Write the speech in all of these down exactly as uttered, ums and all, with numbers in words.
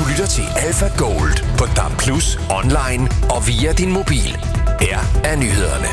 lytter til Alpha Gold på D A B plus, online og via din mobil. Her er nyhederne.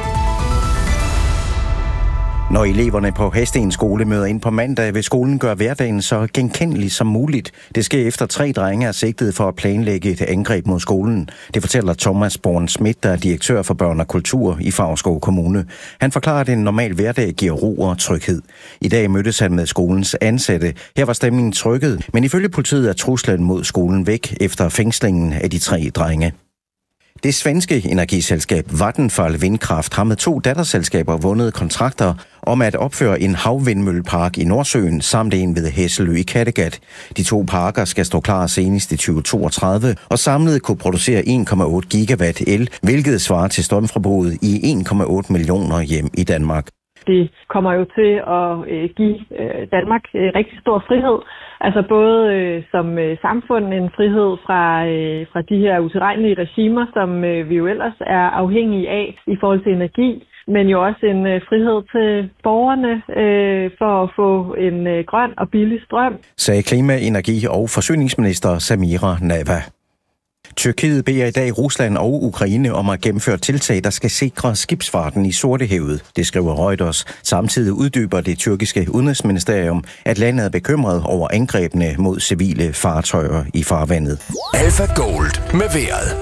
Når eleverne på Hadsten skole møder ind på mandag, vil skolen gøre hverdagen så genkendelig som muligt. Det sker efter tre drenge er sigtet for at planlægge et angreb mod skolen. Det fortæller Thomas Born Schmidt, der er direktør for børn og kultur i Favrskov Kommune. Han forklarer, at en normal hverdag giver ro og tryghed. I dag mødtes han med skolens ansatte. Her var stemningen trykket, men ifølge politiet er truslen mod skolen væk efter fængslingen af de tre drenge. Det svenske energiselskab Vattenfall Vindkraft har med to datterselskaber vundet kontrakter om at opføre en havvindmøllepark i Nordsøen samt en ved Hesselø i Kattegat. De to parker skal stå klar senest i tyve toogtredive og samlet kunne producere en komma otte gigawatt el, hvilket svarer til strømforbruget i en komma otte millioner hjem i Danmark. Det kommer jo til at øh, give øh, Danmark øh, rigtig stor frihed. Altså både øh, som øh, samfund en frihed fra, øh, fra de her utilregnelige regimer, som øh, vi jo ellers er afhængige af i forhold til energi, men jo også en øh, frihed til borgerne øh, for at få en øh, grøn og billig strøm. Sagde klima-, energi- og forsyningsminister Samira Nawa. Tyrkiet beder i dag Rusland og Ukraine om at gennemføre tiltag, der skal sikre skibsfarten i Sortehavet. Det skriver Reuters. Samtidig uddyber det tyrkiske udenrigsministerium, at landet er bekymret over angrebene mod civile fartøjer i farvandet. Alpha Gold med vejret.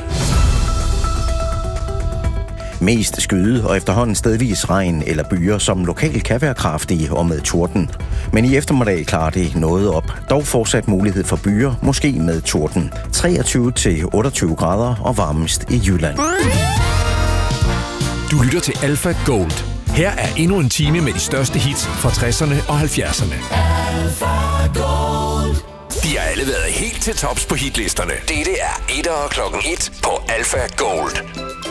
Mest skyde og efterhånden stedvis regn eller byer, som lokalt kan være kraftige og med torden. Men i eftermiddag klarer det noget op. Dog fortsat mulighed for byer, måske med torden. treogtyve til otteogtyve grader og varmest i Jylland. Du lytter til Alpha Gold. Her er endnu en time med de største hits fra tresserne og halvfjerdserne. Alpha Gold. De har alle været helt til tops på hitlisterne. Dette er etteren klokken et på Alpha Gold.